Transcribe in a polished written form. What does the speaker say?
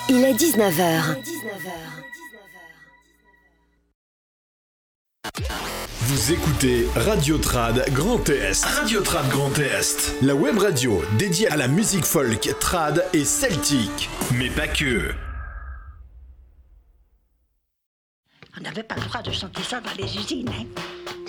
Il est 19h. Vous écoutez Radio Trad Grand Est. Radio Trad Grand Est. La web radio dédiée à la musique folk, trad et celtique. Mais pas que. On n'avait pas le droit de chanter ça dans les usines, hein.